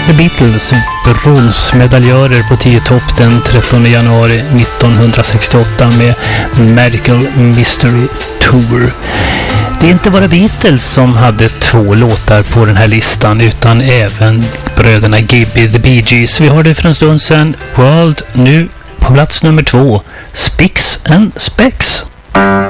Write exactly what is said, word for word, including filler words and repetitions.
The Beatles, bronsmedaljörer på tio topp den trettonde januari nittonhundrasextioåtta med Magical Mystery Tour. Det är inte bara Beatles som hade två låtar på den här listan utan även bröderna Gibby, The Bee Gees. Vi hörde för en stund sedan World, nu på plats nummer två, Spicks and Specs.